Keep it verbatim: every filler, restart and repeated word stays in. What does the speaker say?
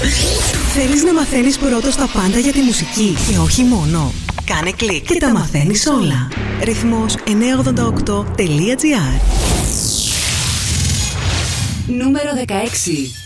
Θέλεις να μαθαίνεις πρώτος τα πάντα για τη μουσική και όχι μόνο? Κάνε κλικ και τα μαθαίνεις όλα. Ρυθμός εννιακόσια ογδόντα οκτώ τελεία τζι άρ. Νούμερο δεκαέξι.